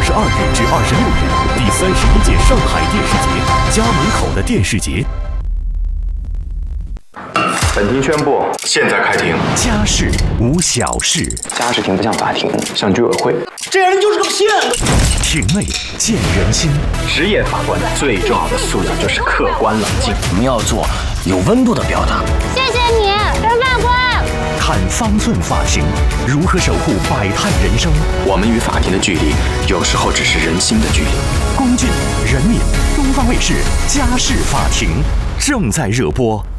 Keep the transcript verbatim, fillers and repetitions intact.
二十二日至二十六日，第三十一届上海电视节，家门口的电视节。 本庭宣布，现在开庭。 家事无小事， 家事庭不像法庭，像居委会。 这人就是个骗子。 庭内见人心。 职业法官最重要的素养就是客观冷静。 我们要做有温度的表达。 谢谢你，陈法官。 看方寸法庭，如何守护百态人生。 我们与法庭的距离，有时候只是人心的距离。 龚俊、任敏，东方卫视《家事法庭》正在热播。